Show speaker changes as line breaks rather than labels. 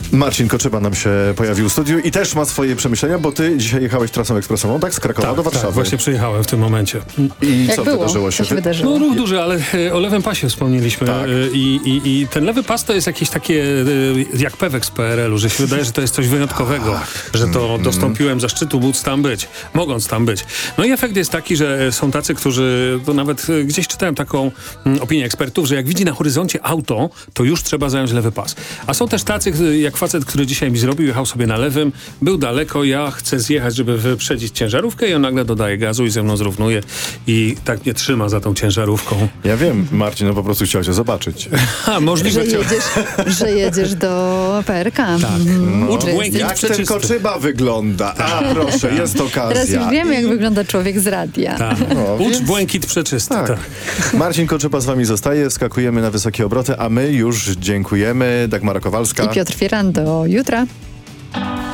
Marcin Koczyba nam się pojawił w studiu i też ma swoje przemyślenia, bo ty dzisiaj jechałeś trasą ekspresową, tak? Z Krakowa do Warszawy.
Tak, właśnie przyjechałem w tym momencie.
I
Jak
co
było?
wydarzyło się?
Co się wydarzyło?
No ruch duży, ale o lewym pasie wspomnieliśmy.
Tak.
I ten lewy pas to jest jakieś takie jak Pewek z PRL-u, że się wydaje, że to jest coś wyjątkowego, że to dostąpiłem zaszczytu móc tam być, mogąc tam być. No i efekt jest taki, że są tacy, którzy, to nawet gdzieś czytałem taką opinię ekspertów, że jak widzi na horyzoncie auto, to już trzeba zająć lewy pas. A są też tacy, jak facet, który dzisiaj mi zrobił, jechał sobie na lewym, był daleko, ja chcę zjechać, żeby wyprzedzić ciężarówkę i on nagle dodaje gazu i ze mną zrównuje i tak mnie trzyma za tą ciężarówką.
Ja wiem, Marcin, no po prostu chciał cię zobaczyć.
Możliwe,
Że jedziesz do PRK. Tak.
Ucz błękit
Jak ten
przeczysty.
Koczyba wygląda? A proszę, jest okazja.
Teraz już wiemy, jak wygląda człowiek z radia.
Tak.
No,
Ucz
więc-
błękit przeczysty.
Tak.
Tak.
Marcin Koczyba z wami zostaje, skakujemy na wysokie obroty, a my już dziękujemy. Dagmara Kowalska.
I Piotr Fieran, do jutra.